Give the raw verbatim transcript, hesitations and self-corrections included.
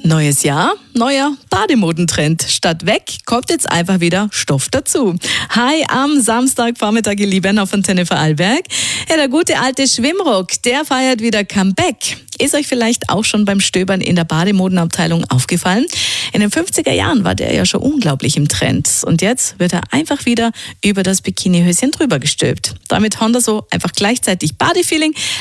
Neues Jahr, neuer Bademodentrend. Statt weg kommt jetzt einfach wieder Stoff dazu. Hi am Samstagvormittag, ihr Lieben, auf Antenne Vorarlberg. Ja, der gute alte Schwimmrock, der feiert wieder Comeback. Ist euch vielleicht auch schon beim Stöbern in der Bademodenabteilung aufgefallen? In den fünfziger Jahren war der ja schon unglaublich im Trend. Und jetzt wird er einfach wieder über das Bikinihöschen drüber gestülpt. Damit haben wir so einfach gleichzeitig Badefeeling,